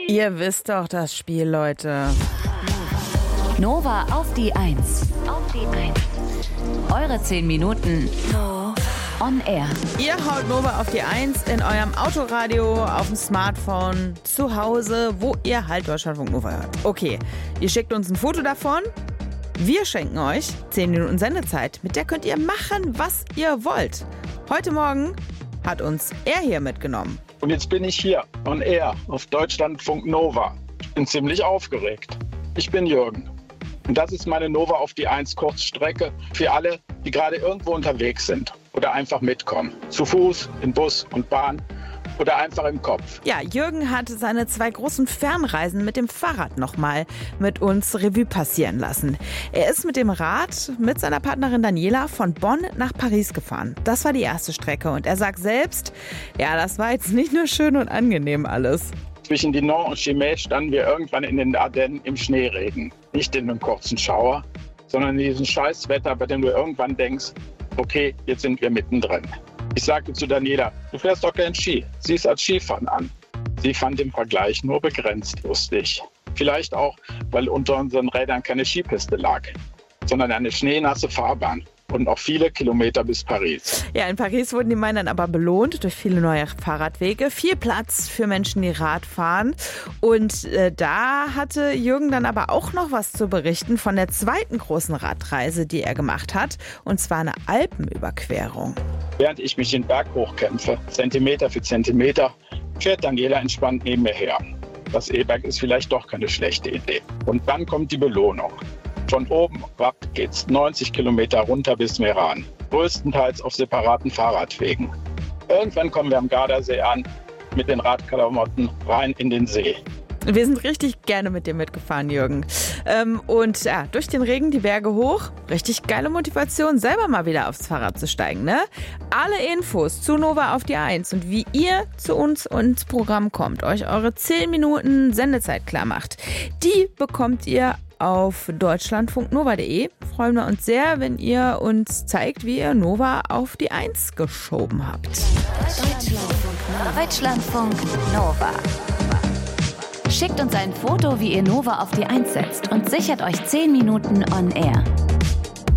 Ihr wisst doch das Spiel, Leute. Nova auf die 1. Eure 10 Minuten on air. Ihr haut Nova auf die 1 in eurem Autoradio, auf dem Smartphone, zu Hause, wo ihr halt Deutschlandfunk Nova hört. Okay, ihr schickt uns ein Foto davon. Wir schenken euch 10 Minuten Sendezeit. Mit der könnt ihr machen, was ihr wollt. Heute Morgen hat uns er hier mitgenommen. Und jetzt bin ich hier on air auf Deutschlandfunk Nova. Ich bin ziemlich aufgeregt. Ich bin Jürgen. Und das ist meine Nova auf die 1 Kurzstrecke für alle, die gerade irgendwo unterwegs sind oder einfach mitkommen. Zu Fuß, in Bus und Bahn oder einfach im Kopf. Ja, Jürgen hat seine 2 großen Fernreisen mit dem Fahrrad nochmal mit uns Revue passieren lassen. Er ist mit dem Rad mit seiner Partnerin Daniela von Bonn nach Paris gefahren. Das war die erste Strecke und er sagt selbst, ja, das war jetzt nicht nur schön und angenehm alles. Zwischen Dinan und Chimay standen wir irgendwann in den Ardennen im Schneeregen. Nicht in einem kurzen Schauer, sondern in diesem Scheißwetter, bei dem du irgendwann denkst, okay, jetzt sind wir mittendrin. Ich sagte zu Daniela, du fährst doch kein Ski, sieh es als Skifahren an. Sie fand den Vergleich nur begrenzt lustig. Vielleicht auch, weil unter unseren Rädern keine Skipiste lag, sondern eine schneenasse Fahrbahn. Und noch viele Kilometer bis Paris. Ja, in Paris wurden die Meilen dann aber belohnt durch viele neue Fahrradwege. Viel Platz für Menschen, die Rad fahren. Und da hatte Jürgen dann aber auch noch was zu berichten von der zweiten großen Radreise, die er gemacht hat. Und zwar eine Alpenüberquerung. Während ich mich den Berg hochkämpfe, Zentimeter für Zentimeter, fährt Daniela entspannt neben mir her. Das E-Bike ist vielleicht doch keine schlechte Idee. Und dann kommt die Belohnung. Von oben ab geht's 90 Kilometer runter bis Meran, größtenteils auf separaten Fahrradwegen. Irgendwann kommen wir am Gardasee an, mit den Radklamotten rein in den See. Wir sind richtig gerne mit dir mitgefahren, Jürgen. Und ja, durch den Regen die Berge hoch. Richtig geile Motivation, selber mal wieder aufs Fahrrad zu steigen, ne? Alle Infos zu Nova auf die 1 und wie ihr zu uns ins Programm kommt, euch eure 10 Minuten Sendezeit klar macht, die bekommt ihr auf deutschlandfunknova.de. Freuen wir uns sehr, wenn ihr uns zeigt, wie ihr Nova auf die 1 geschoben habt. Deutschlandfunk Nova. Schickt uns ein Foto, wie ihr Nova auf die 1 setzt und sichert euch 10 Minuten on air.